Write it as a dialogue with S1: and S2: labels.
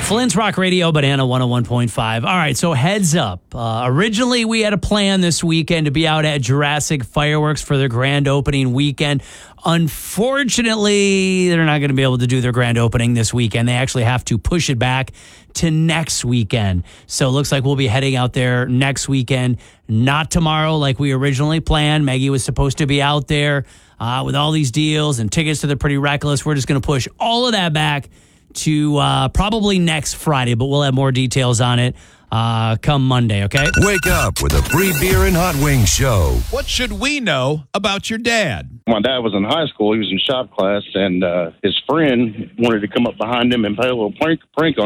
S1: Flint's Rock Radio, Banana 101.5. All right, so heads up. Originally, we had a plan this weekend to be out at Jurassic Fireworks for their grand opening weekend. Unfortunately, they're not going to be able to do their grand opening this weekend. They actually have to push it back to next weekend. So it looks like we'll be heading out there next weekend, not tomorrow like we originally planned. Maggie was supposed to be out there with all these deals and tickets to the Pretty Reckless. We're just going to push all of that back to probably next Friday, but we'll have more details on it come Monday, okay?
S2: Wake up with a free beer and hot wings show.
S3: What should we know about your dad?
S4: My dad was in high school. He was in shop class, and his friend wanted to come up behind him and play a little prank on